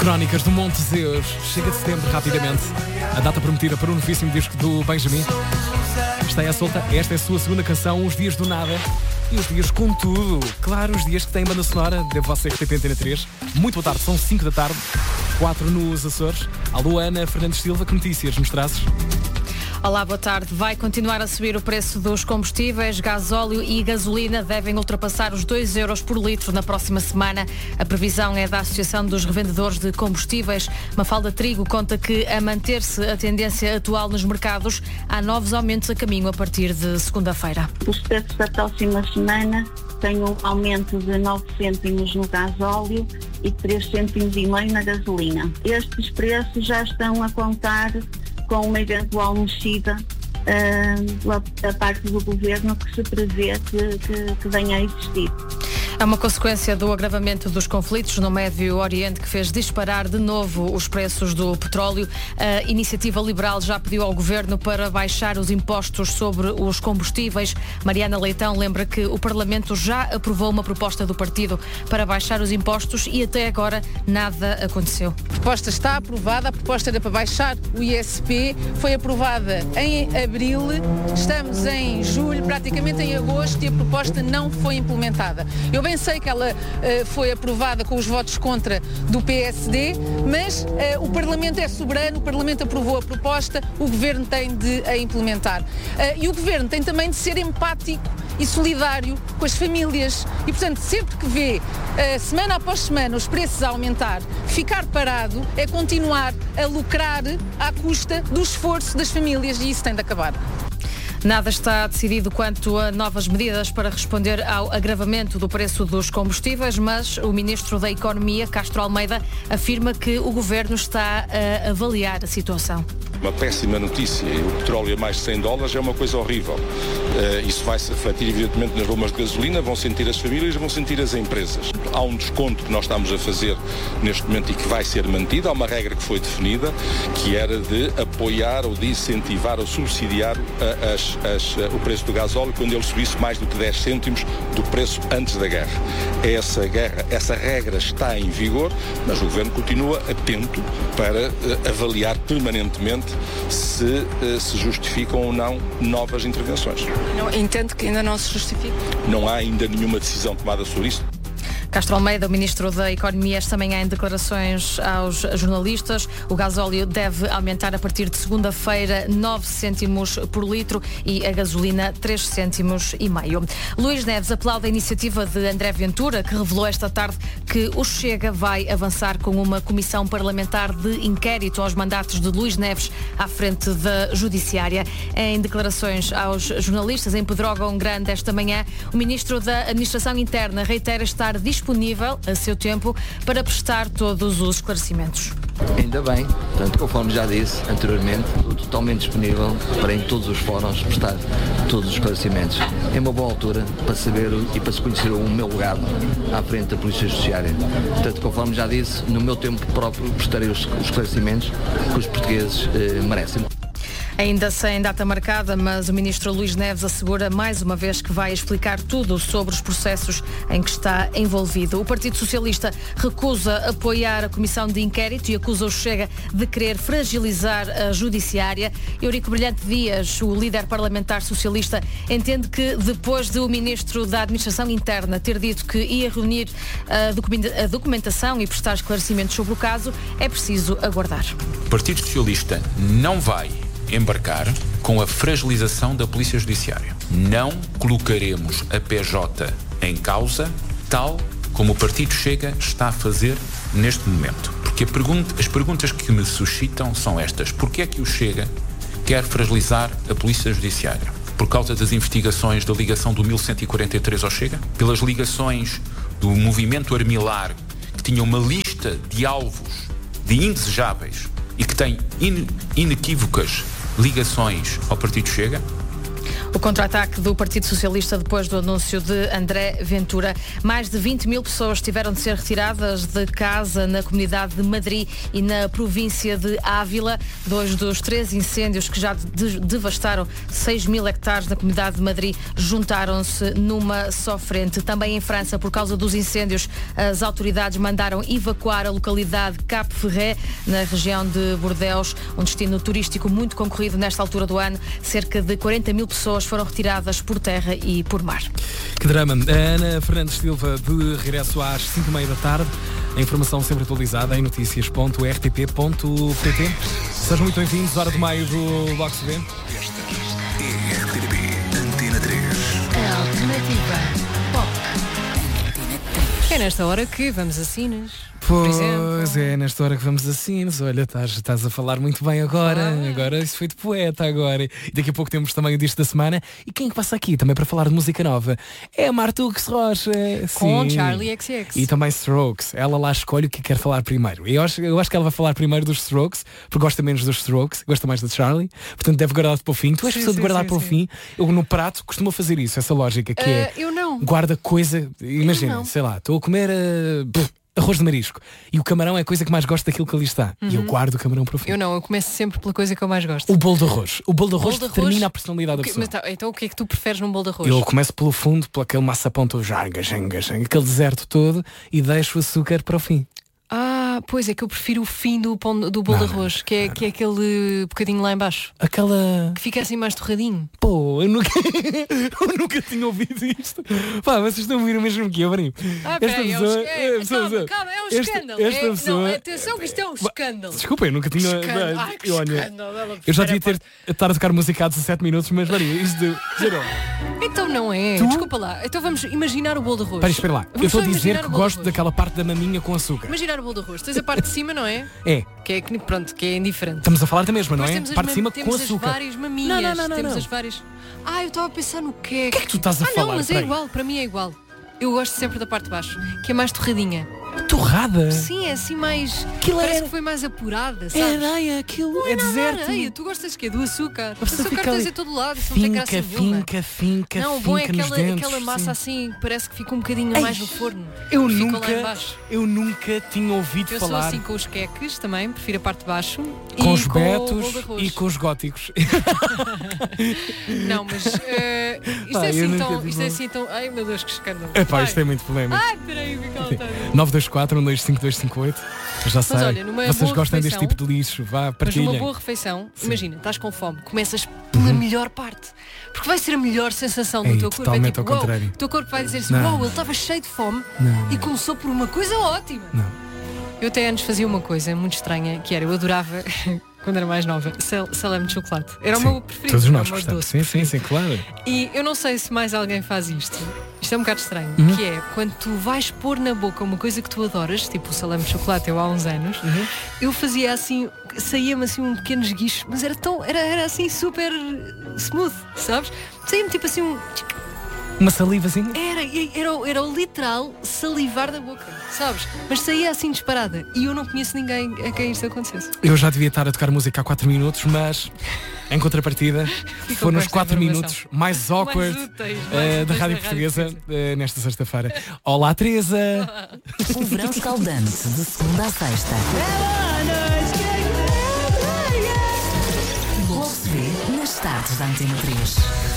Crónicas do Monte Zeus. Chega de setembro rapidamente. A data prometida para o novíssimo disco do Benjamin. Está aí à solta. Esta é a sua segunda canção, Os Dias do Nada. E os dias com tudo. Claro, os dias que têm banda sonora. Devo ao RTP Antena 3. Muito boa tarde, são 5 da tarde. 4 nos Açores. Alô, Ana Fernandes Silva, que notícias nos trazes? Olá, boa tarde. Vai continuar a subir o preço dos combustíveis. Gasóleo e gasolina devem ultrapassar os 2 euros por litro na próxima semana. A previsão é da Associação dos Revendedores de Combustíveis. Mafalda Trigo conta que, a manter-se a tendência atual nos mercados, há novos aumentos a caminho a partir de segunda-feira. Os preços da próxima semana têm um aumento de 9 cêntimos no gasóleo e 3 cêntimos e meio na gasolina. Estes preços já estão a contar com uma eventual mexida da parte do governo que se prevê que venha a existir. É uma consequência do agravamento dos conflitos no Médio Oriente que fez disparar de novo os preços do petróleo. A Iniciativa Liberal já pediu ao Governo para baixar os impostos sobre os combustíveis. Mariana Leitão lembra que o Parlamento já aprovou uma proposta do partido para baixar os impostos e até agora nada aconteceu. A proposta está aprovada, a proposta era para baixar o ISP, foi aprovada em abril, estamos em julho, praticamente em agosto e a proposta não foi implementada. Eu bem sei que ela foi aprovada com os votos contra do PSD, mas o Parlamento é soberano, o Parlamento aprovou a proposta, o Governo tem de a implementar. E o Governo tem também de ser empático e solidário com as famílias. E, portanto, sempre que vê, semana após semana, os preços a aumentar, ficar parado é continuar a lucrar à custa do esforço das famílias e isso tem de acabar. Nada está decidido quanto a novas medidas para responder ao agravamento do preço dos combustíveis, mas o Ministro da Economia, Castro Almeida, afirma que o Governo está a avaliar a situação. Uma péssima notícia. O petróleo a mais de $100 é uma coisa horrível. Isso vai se refletir evidentemente nas bombas de gasolina, vão sentir as famílias, vão sentir as empresas. Há um desconto que nós estamos a fazer neste momento e que vai ser mantido. Há uma regra que foi definida, que era de apoiar ou de incentivar ou subsidiar o preço do gasóleo quando ele subisse mais do que 10 cêntimos do preço antes da guerra. Essa regra está em vigor, mas o Governo continua atento para avaliar permanentemente se justificam ou não novas intervenções. Não, entendo que ainda não se justifica? Não há ainda nenhuma decisão tomada sobre isso. Castro Almeida, o Ministro da Economia, esta manhã em declarações aos jornalistas. O gasóleo deve aumentar a partir de segunda-feira 9 cêntimos por litro e a gasolina 3 cêntimos e meio. Luís Neves aplaude a iniciativa de André Ventura, que revelou esta tarde que o Chega vai avançar com uma comissão parlamentar de inquérito aos mandatos de Luís Neves à frente da Judiciária. Em declarações aos jornalistas em Pedrógão Grande esta manhã, o Ministro da Administração Interna reitera estar disponível a seu tempo para prestar todos os esclarecimentos. Ainda bem, portanto, conforme já disse anteriormente, estou totalmente disponível para em todos os fóruns prestar todos os esclarecimentos. É uma boa altura para saber e para se conhecer o meu legado à frente da Polícia Judiciária. Portanto, conforme já disse, no meu tempo próprio prestarei os esclarecimentos que os portugueses merecem. Ainda sem data marcada, mas o Ministro Luís Neves assegura mais uma vez que vai explicar tudo sobre os processos em que está envolvido. O Partido Socialista recusa apoiar a comissão de inquérito e acusa o Chega de querer fragilizar a Judiciária. Eurico Brilhante Dias, o líder parlamentar socialista, entende que depois de o Ministro da Administração Interna ter dito que ia reunir a documentação e prestar esclarecimentos sobre o caso, é preciso aguardar. O Partido Socialista não vai embarcar com a fragilização da Polícia Judiciária. Não colocaremos a PJ em causa, tal como o Partido Chega está a fazer neste momento. Porque as perguntas que me suscitam são estas. Porquê é que o Chega quer fragilizar a Polícia Judiciária? Por causa das investigações da ligação do 1143 ao Chega? Pelas ligações do movimento Armilar, que tinha uma lista de alvos, de indesejáveis, e que tem inequívocas ligações ao Partido Chega? O contra-ataque do Partido Socialista depois do anúncio de André Ventura. Mais de 20 mil pessoas tiveram de ser retiradas de casa na Comunidade de Madrid e na província de Ávila. 2 dos 3 incêndios que já devastaram 6 mil hectares na Comunidade de Madrid juntaram-se numa só frente. Também em França, por causa dos incêndios, as autoridades mandaram evacuar a localidade Cap Ferret, na região de Bordeaux, um destino turístico muito concorrido nesta altura do ano. Cerca de 40 mil pessoas foram retiradas por terra e por mar. Que drama. A Ana Fernandes Silva de regresso às 5h30 da tarde. A informação sempre atualizada em notícias.rtp.pt. Sejam muito bem-vindos. Hora do meio do Box B. Esta é a RTP Antena 3. A alternativa pop. É nesta hora que vamos a Sines. Pois é, nesta hora que vamos assim, olha, estás a falar muito bem agora, agora isso foi de poeta agora. E daqui a pouco temos também o disco da semana. E quem é que passa aqui também para falar de música nova? É a Martux Rocha. Com sim. Charlie XX. E também Strokes. Ela lá escolhe o que quer falar primeiro. E eu acho que ela vai falar primeiro dos Strokes, porque gosta menos dos Strokes, gosta mais da Charlie. Portanto deve guardar para o fim. Tu és pessoa de guardar para o fim. Eu no prato costumo fazer isso, essa lógica que é... Eu não. Guarda coisa, imagina, sei lá, estou a comer... arroz de marisco. E o camarão é a coisa que mais gosto daquilo que ali está. E eu guardo o camarão para o fim. Eu não, eu começo sempre pela coisa que eu mais gosto. O bolo de arroz. O bolo de arroz determina a personalidade da pessoa. Mas então o que é que tu preferes num bolo de arroz? Eu começo pelo fundo, por aquele maçapão todo, aquele deserto todo, e deixo o açúcar para o fim. Pois é que eu prefiro o fim do bolo de arroz, que é aquele bocadinho lá em baixo. Aquela... Que fica assim mais torradinho. Pô, eu nunca tinha ouvido isto. Pá, vocês estão a ouvir o mesmo que eu, Marinho. Calma, é um escândalo. Não, atenção que isto é um escândalo. Desculpa, eu nunca tinha... Que escândalo. Eu já devia estar a tocar música há 17 minutos, mas Marinho, isto gerou. Então não é. Desculpa lá. Então vamos imaginar o bolo de arroz. Espera lá. Eu estou a dizer que gosto daquela parte da maminha com açúcar. Imaginar o bolo de arroz. Tens a parte de cima, não é? É. Que é indiferente. Estamos a falar da mesma, não é? Parte de cima com açúcar. Temos as várias maminhas. Não. Temos as várias... eu estava a pensar no quê? O que é que tu estás a falar? Não, mas é igual. Para mim é igual. Eu gosto sempre da parte de baixo, que é mais torradinha. Torrada? Sim, é assim mais... Parece que foi mais apurada, sabes? É areia, aquilo não é deserto. Areia. Tu gostas que é do açúcar. O açúcar tens a todo lado, isso não tem graça nenhuma. Finca, não, o bom é aquela massa assim, parece que fica um bocadinho mais no forno. Eu nunca tinha ouvido falar. Eu sou assim com os queques também, prefiro a parte de baixo. Com os betos e com os góticos. Não, mas isto é assim tão... Ai meu Deus, que escândalo. Isto é muito polémico. Peraí, o que ela está a dizer? 924-125-258. Já sei. Olha, vocês gostam deste tipo de lixo, vá, partilhem. Mas numa boa refeição, imagina, estás com fome, começas pela melhor parte. Porque vai ser a melhor sensação do teu corpo. Totalmente ao contrário. O teu corpo vai dizer assim, ele estava cheio de fome e começou por uma coisa ótima. Não. Eu até antes fazia uma coisa muito estranha, que era, eu adorava, quando era mais nova, salame de chocolate. Era o meu preferido. Todos nós gostamos. Sim, claro. E eu não sei se mais alguém faz isto. Isto é um bocado estranho, que é quando tu vais pôr na boca uma coisa que tu adoras, tipo o salame de chocolate, eu há uns anos, eu fazia assim, saía-me assim um pequeno esguicho, mas era assim super smooth, sabes? Saía-me tipo assim uma salivazinha? Era o literal salivar da boca, sabes? Mas saía assim disparada. E eu não conheço ninguém a quem isto acontecesse. Eu já devia estar a tocar música há 4 minutos, mas em foram os 4 minutos mais awkward da Rádio Portuguesa nesta sexta-feira. Olá, Teresa! Um verão escaldante de segunda a sexta. Logo se vê nas tardes da Antena 3.